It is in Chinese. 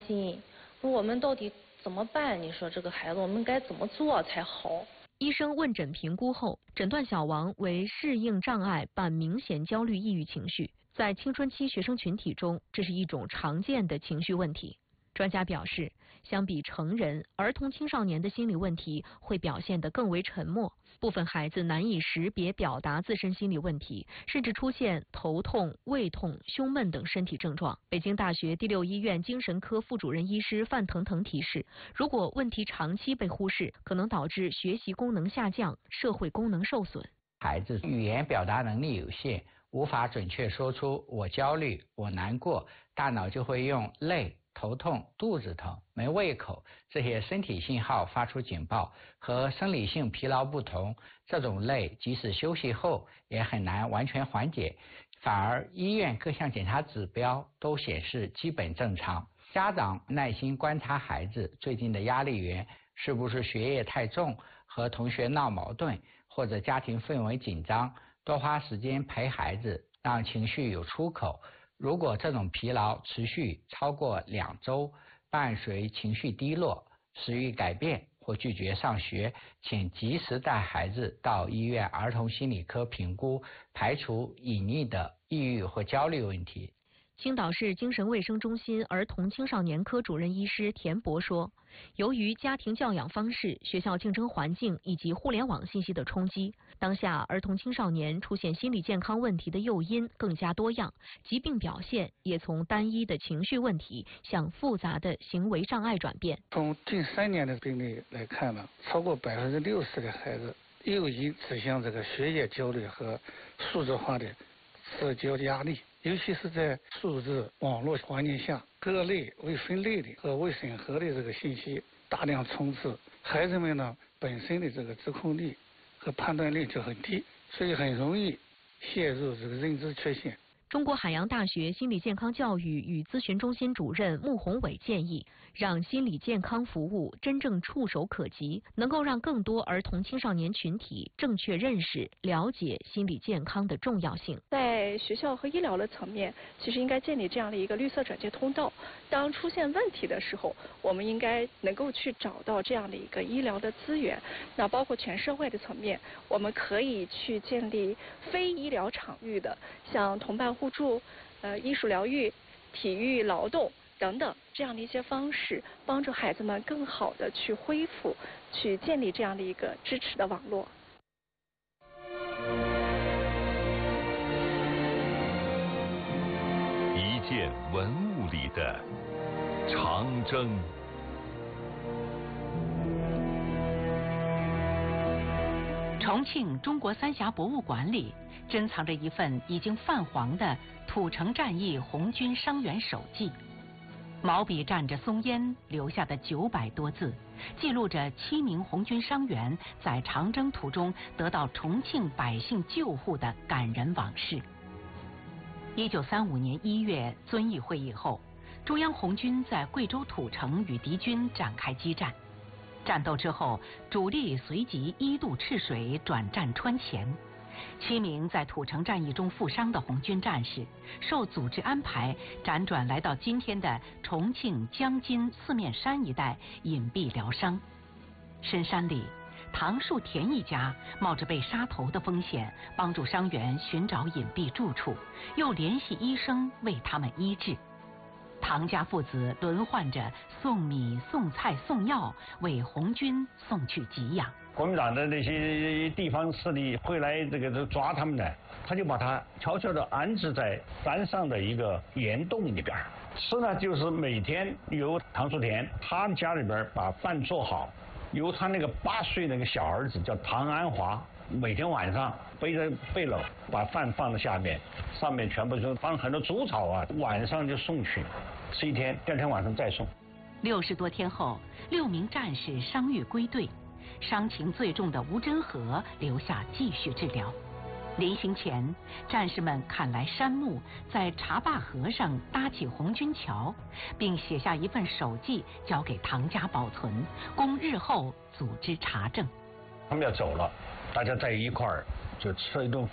心，我们到底怎么办？你说这个孩子我们该怎么做才好？ 医生问诊评估后，诊断小王为适应障碍伴明显焦虑抑郁情绪，在青春期学生群体中，这是一种常见的情绪问题。专家表示，相比成人，儿童青少年的心理问题会表现得更为沉默，部分孩子难以识别表达自身心理问题，甚至出现头痛、胃痛、胸闷等身体症状。北京大学第6医院精神科副主任医师范腾腾提示，如果问题长期被忽视，可能导致学习功能下降、社会功能受损。 孩子语言表达能力有限，无法准确说出我焦虑、我难过，大脑就会用累、头痛、肚子疼、没胃口这些身体信号发出警报。和生理性疲劳不同，这种累即使休息后也很难完全缓解，反而医院各项检查指标都显示基本正常。家长耐心观察孩子最近的压力源，是不是学业太重，和同学闹矛盾，或者家庭氛围紧张，多花时间陪孩子，让情绪有出口。如果这种疲劳持续超过2周，伴随情绪低落、食欲改变或拒绝上学，请及时带孩子到医院儿童心理科评估，排除隐匿的抑郁或焦虑问题。 青岛市精神卫生中心儿童青少年科主任医师田博说，由于家庭教养方式、学校竞争环境以及互联网信息的冲击，当下儿童青少年出现心理健康问题的诱因更加多样，疾病表现也从单一的情绪问题向复杂的行为障碍转变。 从近3年的病例来看呢，超过60%的孩子又已指向这个学业焦虑和数字化的社交压力，尤其是在数字网络环境下，各类未分类的和未审核的这个信息大量充斥，孩子们呢本身的这个自控力和判断力就很低，所以很容易陷入这个认知缺陷。 中国海洋大学心理健康教育与咨询中心主任穆宏伟建议，让心理健康服务真正触手可及，能够让更多儿童青少年群体正确认识、了解心理健康的重要性。 在学校和医疗的层面，其实应该建立这样的一个绿色转介通道。当出现问题的时候，我们应该能够去找到这样的一个医疗的资源。那包括全社会的层面，我们可以去建立非医疗场域的，像同伴互助、艺术疗愈、体育劳动等等这样的一些方式，帮助孩子们更好的去恢复，去建立这样的一个支持的网络。 一件文物里的长征。 重庆中国三峡博物馆里珍藏着一份已经泛黄的土城战役红军伤员手记，毛笔蘸着松烟留下的900多字，记录着7名红军伤员在长征途中得到重庆百姓救护的感人往事。1935年1月遵义会议后，中央红军在贵州土城与敌军展开激战。战斗之后，主力随即一渡赤水转战川黔。7名在土城战役中负伤的红军战士，受组织安排辗转来到今天的重庆江津四面山一带隐蔽疗伤。深山里，唐树田一家冒着被杀头的风险，帮助伤员寻找隐蔽住处，又联系医生为他们医治。唐家父子轮换着送米、送菜、送药，为红军送去给养。 国民党的那些地方势力会来抓他们的，他就把他悄悄地安置在山上的一个岩洞里边。吃呢，就是每天由唐树田他家里边把饭做好，由他那个8岁那个小儿子叫唐安华，每天晚上背着背篓把饭放在下面，上面全部就放很多猪草啊，晚上就送去吃一天，第2天晚上再送。 60多天后，6名战士伤愈归队，伤情最重的吴真和留下继续治疗。临行前，战士们砍来杉木，在茶坝河上搭起红军桥，并写下一份手记交给唐家保存，供日后组织查证。 他们要走了，大家在一块儿就吃了一顿